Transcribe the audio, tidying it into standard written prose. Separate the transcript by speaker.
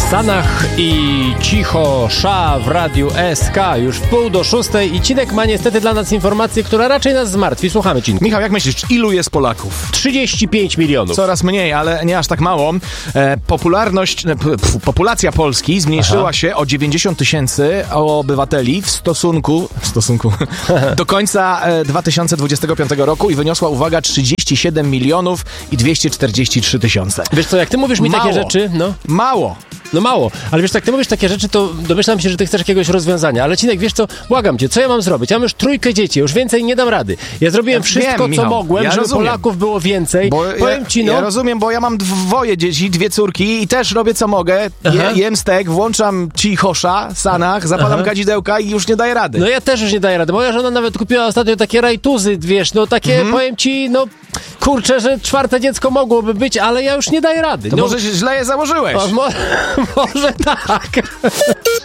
Speaker 1: Sanach i Cicho Sza w Radiu SK już 5:45 i Cinek ma niestety dla nas informację, która raczej nas zmartwi. Słuchamy, Cinku.
Speaker 2: Michał, jak myślisz, ilu jest Polaków?
Speaker 1: 35 milionów.
Speaker 2: Coraz mniej, ale nie aż tak mało. Populacja Polski zmniejszyła się o 90 tysięcy obywateli w stosunku do końca 2025 roku i wyniosła, uwaga, 37 milionów i 243 tysiące.
Speaker 1: Wiesz co, jak ty mówisz mi takie rzeczy,
Speaker 2: Mało.
Speaker 1: No mało, ale wiesz, jak ty mówisz takie rzeczy, to domyślam się, że ty chcesz jakiegoś rozwiązania, ale Cinek, wiesz co, błagam cię, co ja mam zrobić? Ja mam już 3 dzieci, już więcej nie dam rady. Ja zrobiłem wszystko, co
Speaker 2: Michał,
Speaker 1: mogłem, żeby Polaków było więcej. Powiem ci,
Speaker 2: Ja rozumiem, bo ja mam 2 dzieci, 2 córki i też robię co mogę. Jem stek, włączam Cichosza, Sanach, zapalam kadzidełka i już nie daję rady.
Speaker 1: No ja też już nie daję rady. Moja żona nawet kupiła ostatnio takie rajtuzy, wiesz, no takie, powiem ci, no kurczę, że 4. dziecko mogłoby być, ale ja już nie daję rady.
Speaker 2: To może źle je założyłeś.
Speaker 1: Może tak.